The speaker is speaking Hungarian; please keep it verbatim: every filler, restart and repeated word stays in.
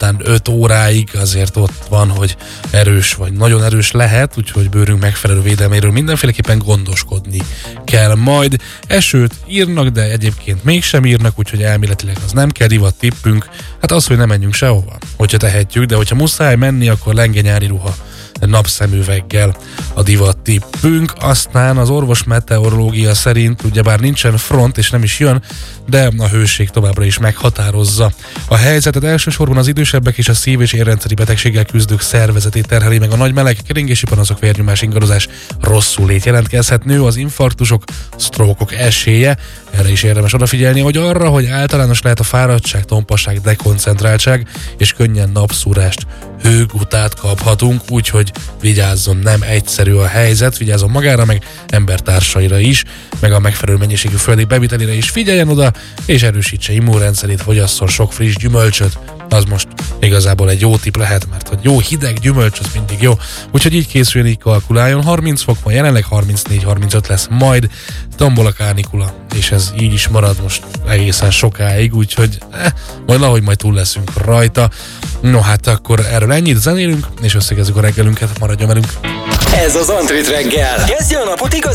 délután öt óráig azért ott van, hogy erős vagy nagyon erős lehet, úgyhogy bőrünk megfelelő védelméről mindenféleképpen gondoskodni kell majd. Esőt írnak, de egyébként mégsem írnak, úgyhogy elméletileg az nem kell, divat tippünk. Hát az, hogy nem menjünk sehova, hogyha tehetjük, de hogyha muszáj menni, akkor lenge nyári ruha napszemüveggel a divat tippünk. Aztán az orvos meteorológia szerint ugyebár nincsen front és nem is jön, de a hőség továbbra is meghatározza a helyzetet. Elsősorban az idősebbek és a szív- és érrendszeri betegséggel küzdők szervezetét terheli meg a nagy meleg, keringési panaszok, vérnyomás, ingadozás, rosszulét jelentkezhet, nő az infarktusok, sztrókok esélye. Erre is érdemes odafigyelni, hogy arra, hogy általános lehet a fáradtság, tompasság, dekoncentráltság és könnyen napszúrást, hőgutát kaphatunk, úgyhogy vigyázzon, nem egyszerű a helyzet, vigyázzon magára, meg embertársaira is, meg a megfelelő mennyiségű földi bevitelére is figyeljen oda, és erősítse immunrendszerét, fogyasszon sok friss gyümölcsöt, az most igazából egy jó tipp lehet, mert hogy jó hideg gyümölcs, az mindig jó. Úgyhogy így készüljön, így kalkuláljon. harminc fok van jelenleg, harmincnégy harmincöt lesz majd, tombol a kánikula, és ez így is marad most egészen sokáig, úgyhogy eh, majd ahogy majd túl leszünk rajta. No hát akkor erről ennyit, zenélünk, és összegezzük a reggelünket, maradjon velünk. Ez az Antrit reggel. Kezdje a napot igaz